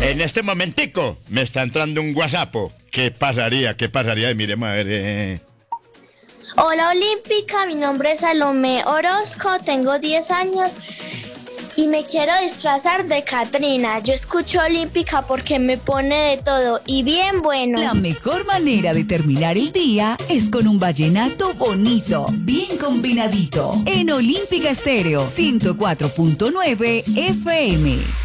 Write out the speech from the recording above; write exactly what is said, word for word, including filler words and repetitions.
En este momentico me está entrando un WhatsApp. ¿Qué pasaría? ¿Qué pasaría? Miremos a ver. Eh. Hola Olímpica, mi nombre es Salomé Orozco, tengo diez años y me quiero disfrazar de Catrina. Yo escucho Olímpica porque me pone de todo y bien bueno. La mejor manera de terminar el día es con un vallenato bonito, bien combinadito. En Olímpica Estéreo ciento cuatro punto nueve F M.